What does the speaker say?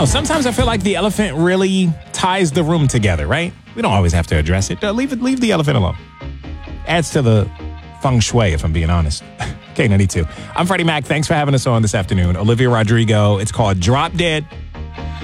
know. Sometimes I feel like the elephant really ties the room together, right? We don't always have to address it. Leave the elephant alone. Adds to the feng shui, if I'm being honest. K92. I'm Freddie Mac. Thanks for having us on this afternoon. Olivia Rodrigo. It's called Drop Dead.